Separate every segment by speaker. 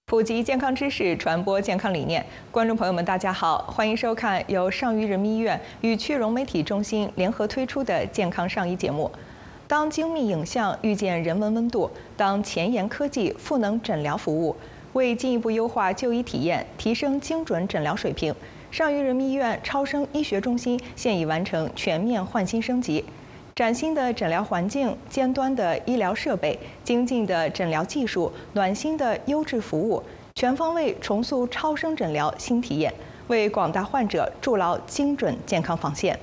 Speaker 1: 普及健康知识，传播健康理念。观众朋友们，大家好，欢迎收看由上虞人民医院与曲荣媒体中心联合推出的健康上医节目。当精密影像遇见人文温度，当前沿科技赋能诊疗服务，为进一步优化就医体验，提升精准诊疗水平，上虞人民医院超声医学中心现已完成全面换新升级。崭新的诊疗环境、尖端的医疗设备、精进的诊疗技术、暖心的优质服务，全方位重塑超声诊疗新体验，为广大患者筑牢精准健康防线。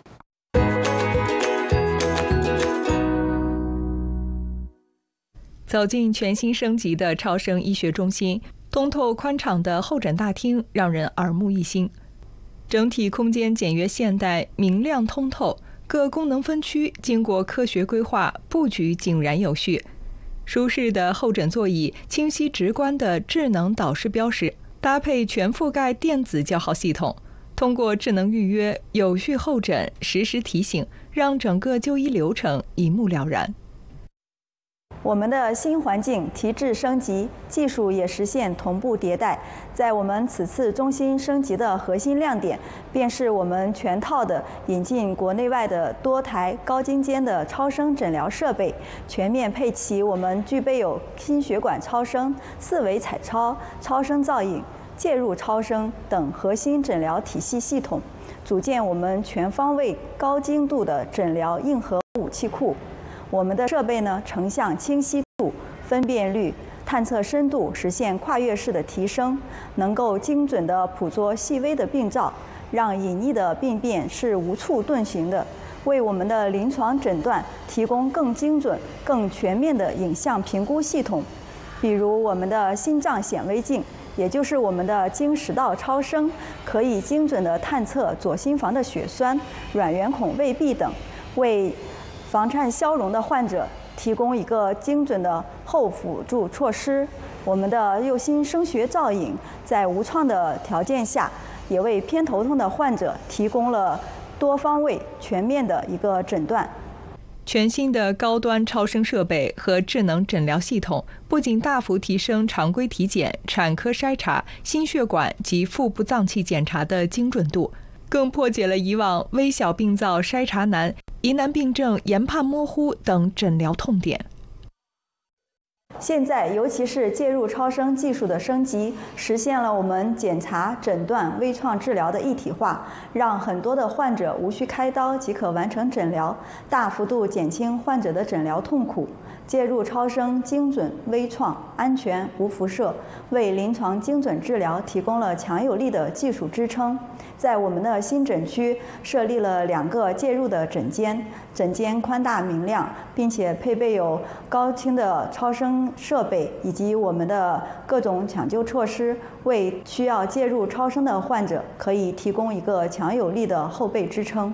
Speaker 1: 走进全新升级的超声医学中心，通透宽敞的候诊大厅让人耳目一新，整体空间简约现代、明亮通透。各功能分区经过科学规划，布局井然有序。舒适的候诊座椅，清晰直观的智能导视标识，搭配全覆盖电子叫号系统，通过智能预约、有序候诊、实时提醒，让整个就医流程一目了然。
Speaker 2: 我们的新环境提质升级，技术也实现同步迭代。在我们此次中心升级的核心亮点，便是我们全套的引进国内外的多台高精尖的超声诊疗设备，全面配齐我们具备有心血管超声、四维彩超、超声造影、介入超声等核心诊疗体系系统，组建我们全方位高精度的诊疗硬核武器库。我们的设备呢，成像清晰度、分辨率、探测深度实现跨越式的提升，能够精准地捕捉细微的病灶，让隐匿的病变是无处遁形的，为我们的临床诊断提供更精准、更全面的影像评估系统。比如我们的心脏显微镜，也就是我们的经食道超声，可以精准地探测左心房的血栓、软圆孔胃壁等，为房颤消融的患者提供一个精准的后辅助措施。我们的右心声学造影在无创的条件下，也为偏头痛的患者提供了多方位全面的一个诊断。
Speaker 1: 全新的高端超声设备和智能诊疗系统，不仅大幅提升常规体检、产科筛查、心血管及腹部脏器检查的精准度，更破解了以往微小病灶筛查难、疑难病症研判模糊等诊疗痛点。
Speaker 2: 现在，尤其是介入超声技术的升级，实现了我们检查、诊断、微创治疗的一体化，让很多的患者无需开刀即可完成诊疗，大幅度减轻患者的诊疗痛苦。介入超声精准、微创、安全、无辐射，为临床精准治疗提供了强有力的技术支撑。在我们的新诊区设立了2个介入的诊间，诊间宽大明亮，并且配备有高清的超声设备以及我们的各种抢救措施，为需要介入超声的患者可以提供一个强有力的后备支撑。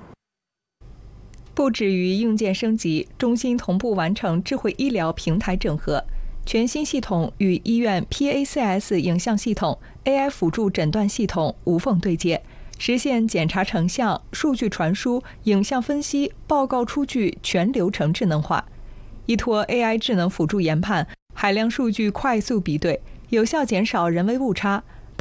Speaker 1: 不止于硬件升级，中心同步完成智慧医疗平台整合，全新系统与医院 PACS 影像系统、AI 辅助诊断系统无缝对接，实现检查成像、数据传输、影像分析、报告出具全流程智能化。依托 AI 智能辅助研判，海量数据快速比对，有效减少人为误差，